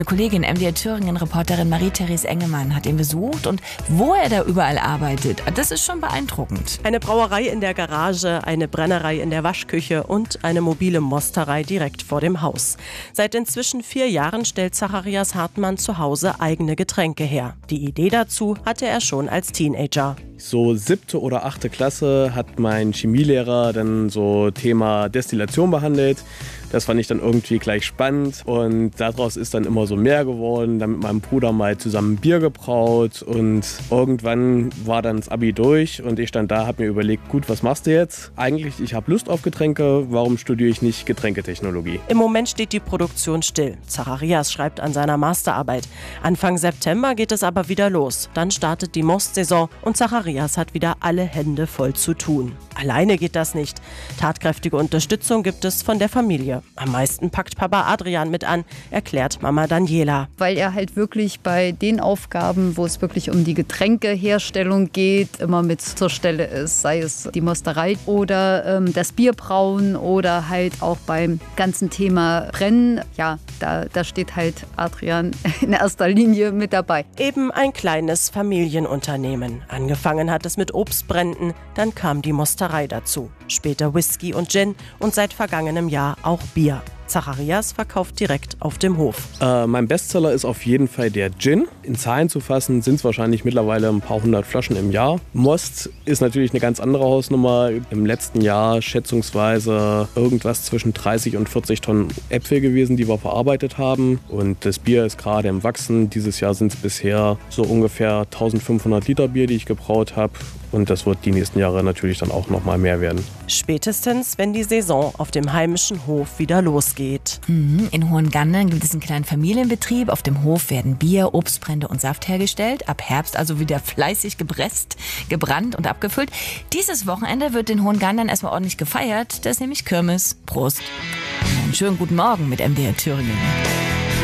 Kollegin MDR Thüringen-Reporterin Marie-Therese Engemann hat ihn besucht und wo er da überall arbeitet, das ist schon beeindruckend. Eine Brauerei in der Garage, eine Brennerei in der Waschküche und eine mobile Mosterei direkt vor dem Haus. Seit inzwischen 4 Jahren stellt Zacharias Hartmann zu Hause eigene Getränke her. Die Idee dazu hatte er schon als Teenager. So 7. oder 8. Klasse hat mein Chemielehrer dann so Thema Destillation behandelt. Das fand ich dann irgendwie gleich spannend und daraus ist dann immer so mehr geworden. Dann mit meinem Bruder mal zusammen Bier gebraut und irgendwann war dann das Abi durch und ich stand da, habe mir überlegt, gut, was machst du jetzt? Eigentlich, ich habe Lust auf Getränke, warum studiere ich nicht Getränketechnologie? Im Moment steht die Produktion still. Zacharias schreibt an seiner Masterarbeit. Anfang September geht es aber wieder los. Dann startet die Mostsaison und Zacharias hat wieder alle Hände voll zu tun. Alleine geht das nicht. Tatkräftige Unterstützung gibt es von der Familie. Am meisten packt Papa Adrian mit an, erklärt Mama Daniela. Weil er halt wirklich bei den Aufgaben, wo es wirklich um die Getränkeherstellung geht, immer mit zur Stelle ist. Sei es die Mosterei oder das Bierbrauen oder halt auch beim ganzen Thema Brennen. Ja, da steht halt Adrian in erster Linie mit dabei. Eben ein kleines Familienunternehmen. Angefangen hat es mit Obstbränden, dann kam die Mosterei dazu. Später Whisky und Gin und seit vergangenem Jahr auch Bier. Zacharias verkauft direkt auf dem Hof. Mein Bestseller ist auf jeden Fall der Gin. In Zahlen zu fassen sind es wahrscheinlich mittlerweile ein paar hundert Flaschen im Jahr. Most ist natürlich eine ganz andere Hausnummer. Im letzten Jahr schätzungsweise irgendwas zwischen 30 und 40 Tonnen Äpfel gewesen, die wir verarbeitet haben. Und das Bier ist gerade im Wachsen. Dieses Jahr sind es bisher so ungefähr 1500 Liter Bier, die ich gebraut habe. Und das wird die nächsten Jahre natürlich dann auch noch mal mehr werden. Spätestens, wenn die Saison auf dem heimischen Hof wieder losgeht. In Hohengandern gibt es einen kleinen Familienbetrieb. Auf dem Hof werden Bier, Obstbrände und Saft hergestellt. Ab Herbst also wieder fleißig gepresst, gebrannt und abgefüllt. Dieses Wochenende wird in Hohengandern erstmal ordentlich gefeiert. Das ist nämlich Kirmes. Prost. Einen schönen guten Morgen mit MDR Thüringen.